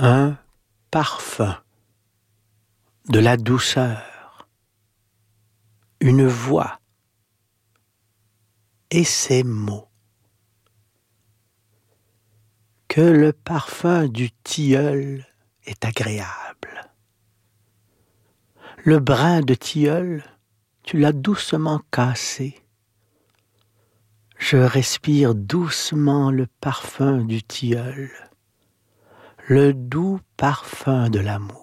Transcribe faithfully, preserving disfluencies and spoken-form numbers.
un parfum, de la douceur, une voix et ces mots. Que le parfum du tilleul est agréable. Le brin de tilleul, tu l'as doucement cassé. Je respire doucement le parfum du tilleul, le doux parfum de l'amour.